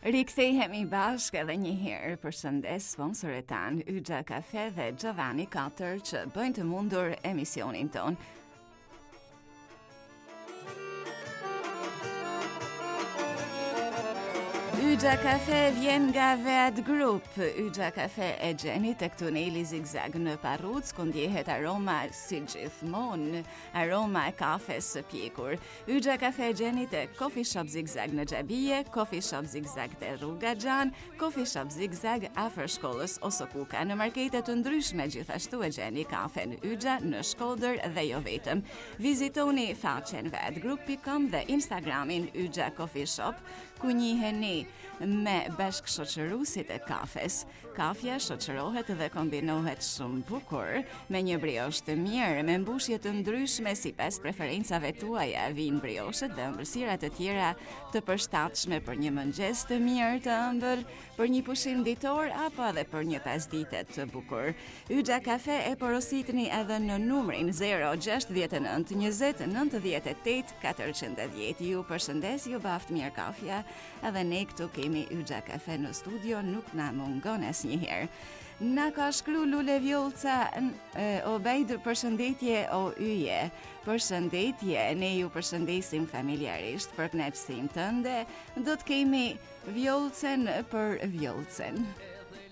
Rikthehemi bashkë edhe një herë për shëndes sponsorit tan, Yxha Kafe dhe Giovanni Katër që bëjnë të mundur emisionin ton. Yxha Kafe vjen nga Vet Group. Yxha Kafe e gjeni tek tuneli Zigzag në Parruc, ku ndjehet aroma si gjithmonë, aroma e kafes së pjekur. Yxha Kafe e gjeni tek Coffee Shop Zigzag në Xhabije, Coffee Shop Zigzag te Rruga Xhan, Coffee Shop Zigzag afër shkollës Osokuka. Në markete të ndryshme gjithashtu e gjeni kafen Yxha në Shkodër dhe jo vetëm. Vizitoni faqen vetgroup.com dhe Instagramin Yxha Coffee Shop, ku njiheni me bashkëshoqëruesit e kafes. Kafja shoqërohet dhe kombinohet shumë bukur me një brioche të mirë, me mbushje të ndryshme sipas preferencave tuaja. Vijnë brioshet dhe ëmbëlsira të tjera të përshtatshme për një mëngjes të mirë të ëmbël, për një pushim ditor apo edhe për një pasdite të bukur. Yxha Kafe e porositni edhe në numrin 069 20 98 410. Ju përshëndes, ju baft mirë kafja, edhe ne këtu kemi Yxha Kafe në studio, nuk na mungon asnjëherë. Na ka shkru Lule Vjollca, Obejd, përshëndetje o yje. Përshëndetje, ne ju përshëndesim familjarisht për kënaqësinë tënde. Do të kemi Vjollcen për Vjollcen.